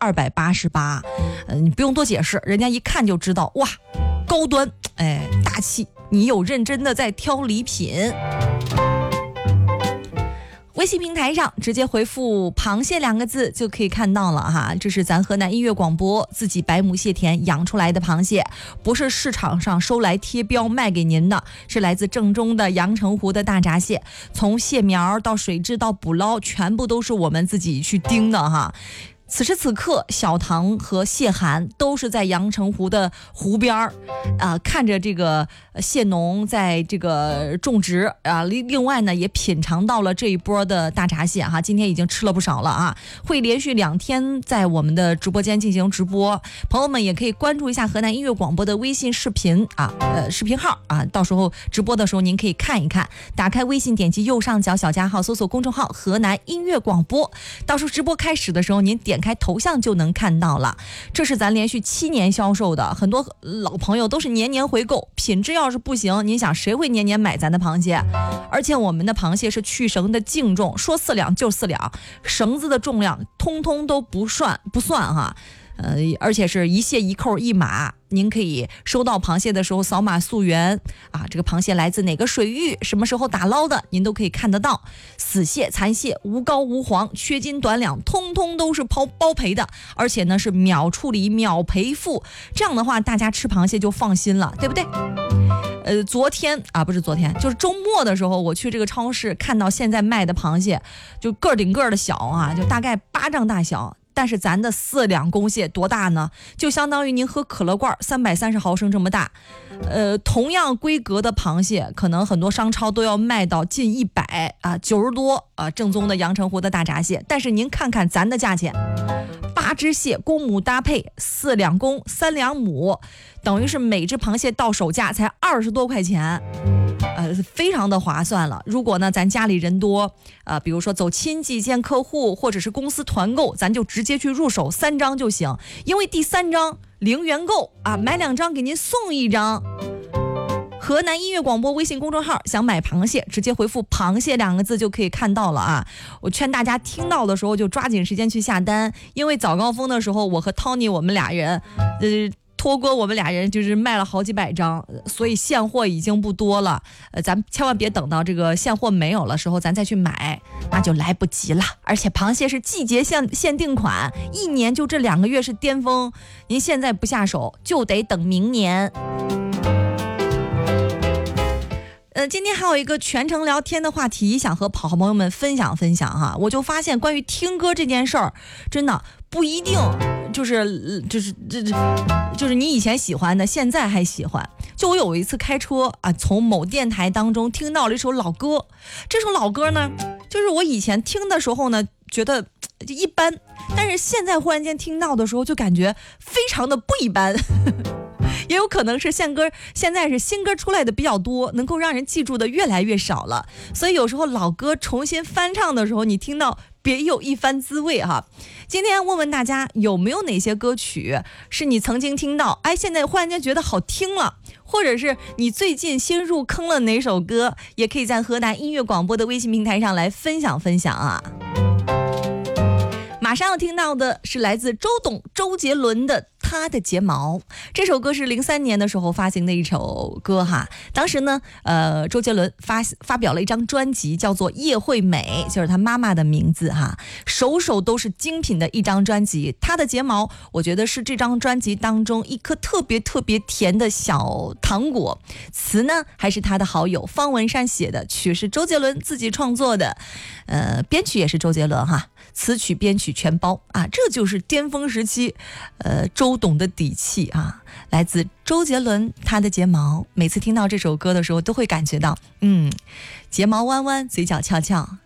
288，你不用多解释，人家一看就知道，哇，高端，哎，大气，你有认真的在挑礼品。微信平台上直接回复螃蟹2个字就可以看到了哈，这是咱河南音乐广播自己百亩蟹田养出来的螃蟹，不是市场上收来贴标卖给您的，是来自正宗的阳澄湖的大闸蟹，从蟹苗到水质到捕捞，全部都是我们自己去盯的哈。此时此刻，小唐和谢涵都是在阳澄湖的湖边儿，看着这个蟹农在这个种植啊。另外呢，也品尝到了这一波的大闸蟹哈，今天已经吃了不少了啊。会连续2天在我们的直播间进行直播，朋友们也可以关注一下河南音乐广播的微信视频视频号啊，到时候直播的时候您可以看一看。打开微信，点击右上角小加号，搜索公众号河南音乐广播，到时候直播开始的时候，您点开头像就能看到了。这是咱连续7年销售的，很多老朋友都是年年回购，品质要是不行，您想谁会年年买咱的螃蟹？而且我们的螃蟹是去绳的净重，说4两就4两，绳子的重量通通都不算哈。而且是一蟹一扣一码，您可以收到螃蟹的时候扫码溯源啊，这个螃蟹来自哪个水域，什么时候打捞的，您都可以看得到。死蟹、残蟹无膏无黄，缺斤短两，通通都是包赔的，而且呢是秒处理秒赔付，这样的话大家吃螃蟹就放心了，对不对？不是昨天，就是周末的时候，我去这个超市看到现在卖的螃蟹，就个顶个的小啊，就大概巴掌大小。但是咱的4两公蟹多大呢？就相当于您喝可乐罐330毫升这么大。同样规格的螃蟹，可能很多商超都要卖到近100啊，90多啊，正宗的阳澄湖的大闸蟹。但是您看看咱的价钱，8只蟹公母搭配，4两公3两母，等于是每只螃蟹到手价才20多块钱。非常的划算了。如果呢咱家里人多，比如说走亲戚见客户，或者是公司团购，咱就直接去入手3张就行，因为第3张零元购啊，买2张给您送1张。河南音乐广播微信公众号，想买螃蟹直接回复螃蟹2个字就可以看到了啊。我劝大家听到的时候就抓紧时间去下单，因为早高峰的时候我和 Tony 我们俩人托锅我们俩人就是卖了好几百张，所以现货已经不多了。咱千万别等到这个现货没有了时候咱再去买，那就来不及了。而且螃蟹是季节限定款，1年就这2个月是巅峰，您现在不下手就得等明年。今天还有一个全程聊天的话题，想和好朋友们分享分享哈。我就发现关于听歌这件事儿，真的不一定就是你以前喜欢的，现在还喜欢。就我有一次开车啊，从某电台当中听到了一首老歌，这首老歌呢，就是我以前听的时候呢，觉得一般，但是现在忽然间听到的时候，就感觉非常的不一般。也有可能是现在是新歌出来的比较多，能够让人记住的越来越少了，所以有时候老歌重新翻唱的时候，你听到别有一番滋味哈。今天问问大家，有没有哪些歌曲是你曾经听到，现在忽然间觉得好听了，或者是你最近新入坑了哪首歌，也可以在河南音乐广播的微信平台上来分享分享啊。马上要听到的是来自周杰伦的他的睫毛，这首歌是03年的时候发行的一首歌哈。当时呢，周杰伦发表了一张专辑，叫做《叶惠美》，就是他妈妈的名字哈。首首都是精品的一张专辑。他的睫毛，我觉得是这张专辑当中一颗特别特别甜的小糖果。词呢还是他的好友方文山写的，曲是周杰伦自己创作的，编曲也是周杰伦哈。词曲编曲全包啊，这就是巅峰时期，周董的底气啊！来自周杰伦他的睫毛，每次听到这首歌的时候，都会感觉到，睫毛弯弯，嘴角翘翘，